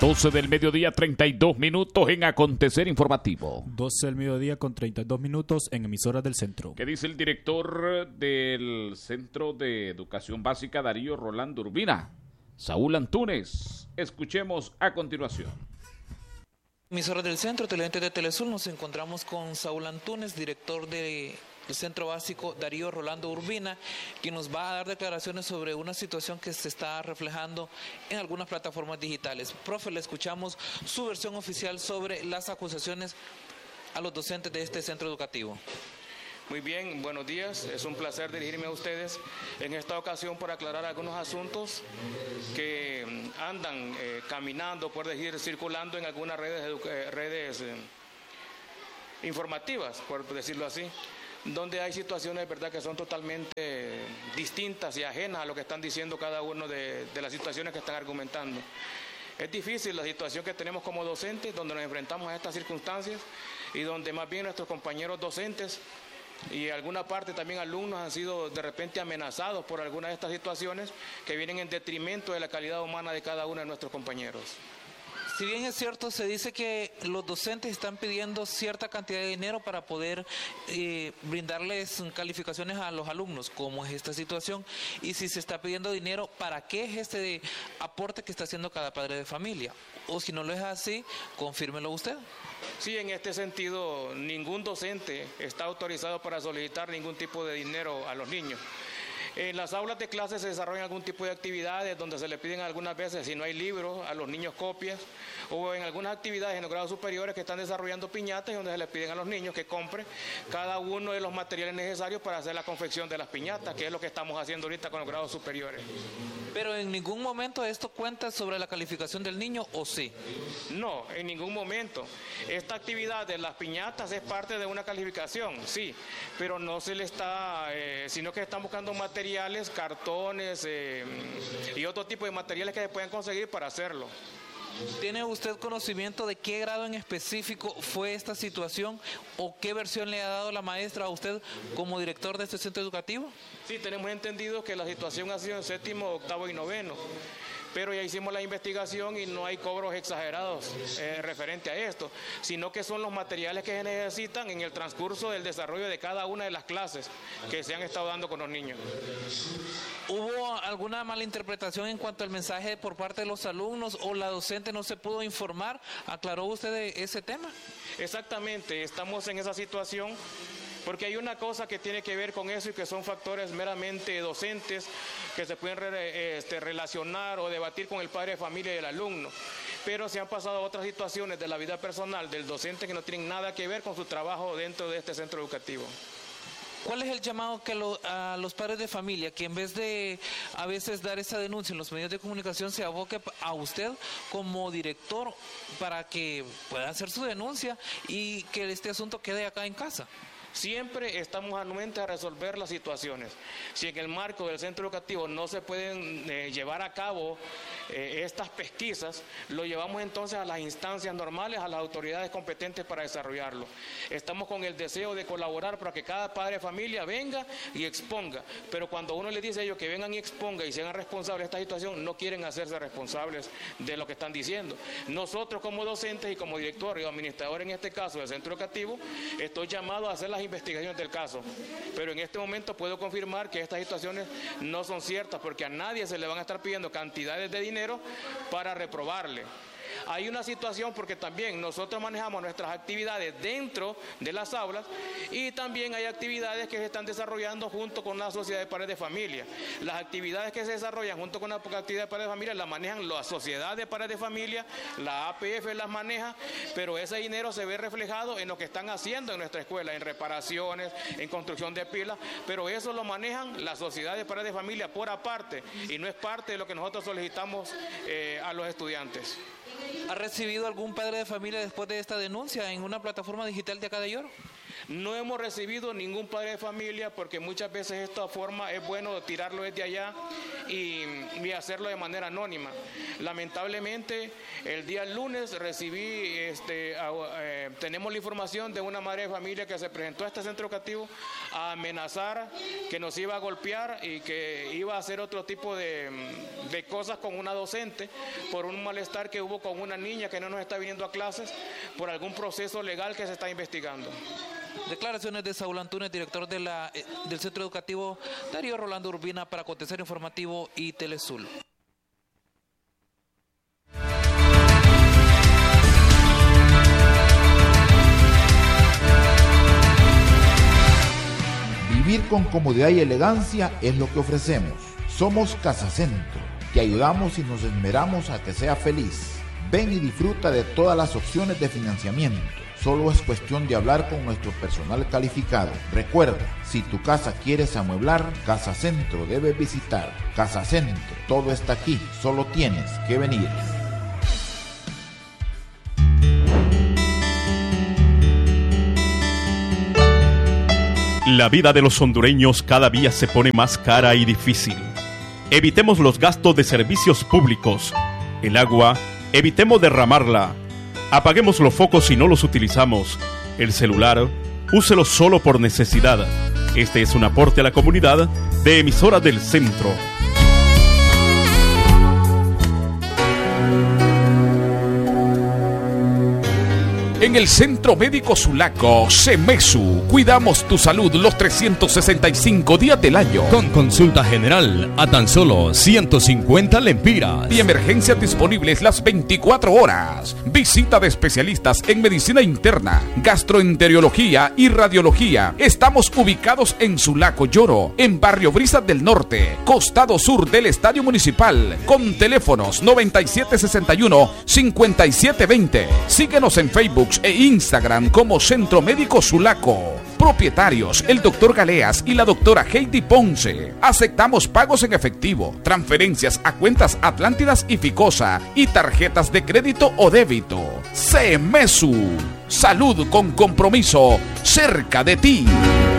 12 del mediodía, 32 minutos en Acontecer Informativo. 12 del mediodía con 32 minutos en Emisoras del Centro. ¿Qué dice el director del Centro de Educación Básica, Darío Rolando Urbina? Saúl Antunes. Escuchemos a continuación. Emisoras del Centro, televidentes de Telesur, nos encontramos con Saúl Antunes, director del Centro Básico Darío Rolando Urbina, quien nos va a dar declaraciones sobre una situación que se está reflejando en algunas plataformas digitales. Profe, le escuchamos su versión oficial sobre las acusaciones a los docentes de este centro educativo. Muy bien, buenos días. Es un placer dirigirme a ustedes en esta ocasión para aclarar algunos asuntos que andan caminando, por decir, circulando en algunas redes informativas, por decirlo así, donde hay situaciones, verdad, que son totalmente distintas y ajenas a lo que están diciendo cada uno de las situaciones que están argumentando. Es difícil la situación que tenemos como docentes, donde nos enfrentamos a estas circunstancias y donde más bien nuestros compañeros docentes y alguna parte también alumnos han sido de repente amenazados por algunas de estas situaciones que vienen en detrimento de la calidad humana de cada uno de nuestros compañeros. Si bien es cierto, se dice que los docentes están pidiendo cierta cantidad de dinero para poder brindarles calificaciones a los alumnos. ¿Cómo es esta situación? Y si se está pidiendo dinero, ¿para qué es este aporte que está haciendo cada padre de familia? O si no lo es así, confírmelo usted. Sí, en este sentido, ningún docente está autorizado para solicitar ningún tipo de dinero a los niños. En las aulas de clase se desarrollan algún tipo de actividades donde se le piden algunas veces, si no hay libros, a los niños copias, o en algunas actividades en los grados superiores que están desarrollando piñatas, donde se les piden a los niños que compren cada uno de los materiales necesarios para hacer la confección de las piñatas, que es lo que estamos haciendo ahorita con los grados superiores. Pero en ningún momento esto cuenta sobre la calificación del niño, ¿o sí? No, en ningún momento. Esta actividad de las piñatas es parte de una calificación, sí, pero no se le está, sino que están buscando materiales, cartones y otro tipo de materiales que se puedan conseguir para hacerlo. ¿Tiene usted conocimiento de qué grado en específico fue esta situación o qué versión le ha dado la maestra a usted como director de este centro educativo? Sí, tenemos entendido que la situación ha sido en 7º, 8º y 9º, pero ya hicimos la investigación y no hay cobros exagerados referente a esto, sino que son los materiales que se necesitan en el transcurso del desarrollo de cada una de las clases que se han estado dando con los niños. ¿Hubo alguna mala interpretación en cuanto al mensaje por parte de los alumnos o la docente no se pudo informar? ¿Aclaró usted de ese tema? Exactamente, estamos en esa situación porque hay una cosa que tiene que ver con eso y que son factores meramente docentes que se pueden relacionar o debatir con el padre de familia y el alumno. Pero se han pasado otras situaciones de la vida personal del docente que no tienen nada que ver con su trabajo dentro de este centro educativo. ¿Cuál es el llamado que a los padres de familia que en vez de a veces dar esa denuncia en los medios de comunicación se aboque a usted como director para que pueda hacer su denuncia y que este asunto quede acá en casa? Siempre estamos anuentes a resolver las situaciones. Si en el marco del centro educativo no se pueden llevar a cabo estas pesquisas, lo llevamos entonces a las instancias normales, a las autoridades competentes para desarrollarlo. Estamos con el deseo de colaborar para que cada padre de familia venga y exponga, pero cuando uno les dice a ellos que vengan y expongan y se hagan responsables de esta situación, no quieren hacerse responsables de lo que están diciendo. Nosotros como docentes y como director y administrador en este caso del centro educativo, estoy llamado a hacer las investigaciones del caso, pero en este momento puedo confirmar que estas situaciones no son ciertas porque a nadie se le van a estar pidiendo cantidades de dinero para reprobarle. Hay una situación porque también nosotros manejamos nuestras actividades dentro de las aulas y también hay actividades que se están desarrollando junto con la sociedad de padres de familia. Las actividades que se desarrollan junto con la actividad de padres de familia las manejan la sociedad de padres de familia, la APF las maneja, pero ese dinero se ve reflejado en lo que están haciendo en nuestra escuela, en reparaciones, en construcción de pilas, pero eso lo manejan la sociedad de padres de familia por aparte y no es parte de lo que nosotros solicitamos a los estudiantes. ¿Ha recibido algún padre de familia después de esta denuncia en una plataforma digital de acá de Lloro? No hemos recibido ningún padre de familia porque muchas veces esta forma es bueno tirarlo desde allá y hacerlo de manera anónima. Lamentablemente, el día lunes recibí, tenemos la información de una madre de familia que se presentó a este centro educativo a amenazar que nos iba a golpear y que iba a hacer otro tipo de cosas con una docente por un malestar que hubo con una niña que no nos está viniendo a clases por algún proceso legal que se está investigando. Declaraciones de Saúl Antunes, director del Centro Educativo Darío Rolando Urbina para Acontecer Informativo y Telesul. Vivir con comodidad y elegancia es lo que ofrecemos. Somos Casa Centro. Te ayudamos y nos esmeramos a que sea feliz. Ven y disfruta de todas las opciones de financiamiento. Solo es cuestión de hablar con nuestro personal calificado. Recuerda, si tu casa quieres amueblar, Casa Centro debes visitar. Casa Centro, todo está aquí, solo tienes que venir. La vida de los hondureños cada día se pone más cara y difícil. Evitemos los gastos de servicios públicos. El agua, evitemos derramarla. Apaguemos los focos si no los utilizamos. El celular, úselo solo por necesidad. Este es un aporte a la comunidad de Emisoras del Centro. En el Centro Médico Sulaco, CEMESU, cuidamos tu salud los 365 días del año. Con consulta general a tan solo 150 lempiras. Y emergencias disponibles las 24 horas. Visita de especialistas en medicina interna, gastroenterología y radiología. Estamos ubicados en Sulaco Lloro, en Barrio Brisas del Norte, costado sur del Estadio Municipal, con teléfonos 9761-5720. Síguenos en Facebook e Instagram como Centro Médico Sulaco. Propietarios, el doctor Galeas y la doctora Heidi Ponce. Aceptamos pagos en efectivo, transferencias a cuentas Atlántidas y Ficosa y tarjetas de crédito o débito. CEMESU, salud con compromiso, cerca de ti.